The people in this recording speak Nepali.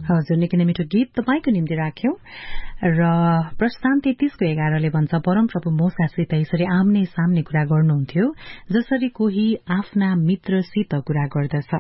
हजुर, निकै नै मिठो गीत तपाईको निम्ति राख्यौं र प्रस्थान 33:11 भन्छ परमप्रभु मूसासित यसरी आम्ने सामने कुरा गर्नुहुन्थ्यो जसरी कोही आफ्ना मित्रसित कुरा गर्दछ।